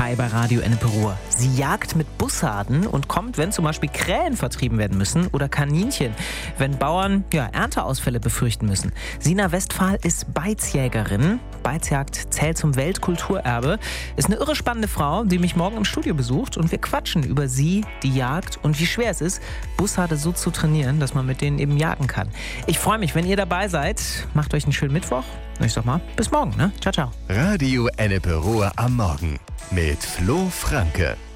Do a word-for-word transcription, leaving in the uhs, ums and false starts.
dabei bei Radio Ennepe Ruhr. Sie jagt mit Bussarden und kommt, wenn zum Beispiel Krähen vertrieben werden müssen oder Kaninchen, wenn Bauern ja, Ernteausfälle befürchten müssen. Sina Westphal ist Beizjägerin. Beizjagd zählt zum Weltkulturerbe. Ist eine irre spannende Frau, die mich morgen im Studio besucht und wir quatschen über sie, die Jagd und wie schwer es ist, Bussarde so zu trainieren, dass man mit denen eben jagen kann. Ich freue mich, wenn ihr dabei seid. Macht euch einen schönen Mittwoch. Ich sag mal, bis morgen, ne? Ciao, ciao. Radio Ennepe Ruhr am Morgen mit Flo Franke.